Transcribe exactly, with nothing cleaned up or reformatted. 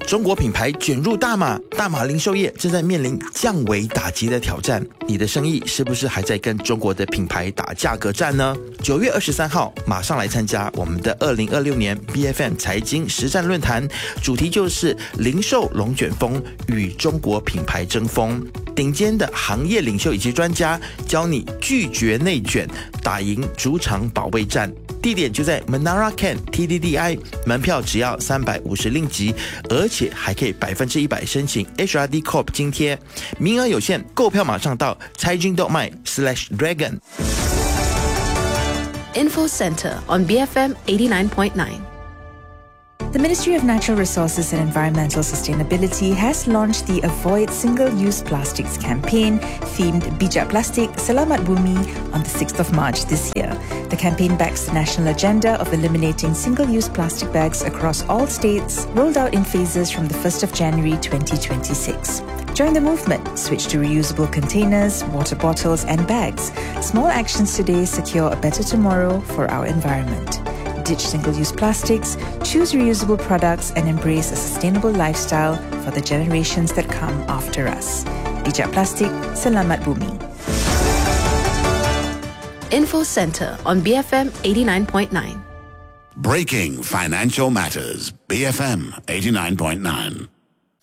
中国品牌卷入大马，大马零售业正在面临降维打击的挑战。你的生意是不是还在跟中国的品牌打价格战呢？九月二十三号，马上来参加我们的二零二六年 B F M 财经实战论坛，主题就是零售龙卷风与中国品牌争锋。顶尖的行业领袖以及专家教你拒绝内卷，打赢主场保卫战。地点就在 Menara Can T D D I， 门票只要三百五十令吉，而且还可以百分之一百申请 H R D Corp 津贴，名额有限，购票马上到财经 .my slash dragon。 Info Center on B F M eighty-nine point nine. The Ministry of Natural Resources and Environmental Sustainability has launched the Avoid Single-Use Plastics campaign themed Bijak Plastik Selamat Bumi on the sixth of March this year. The campaign backs the national agenda of eliminating single-use plastic bags across all states, rolled out in phases from the first of January twenty twenty-six. Join the movement. Switch to reusable containers, water bottles and bags. Small actions today secure a better tomorrow for our environment. Ditch single-use plastics, choose reusable products and embrace a sustainable lifestyle for the generations that come after us. Bijak Plastik, Selamat Bumi. Info Center on B F M eighty-nine point nine. Breaking financial matters. B F M eighty-nine point nine.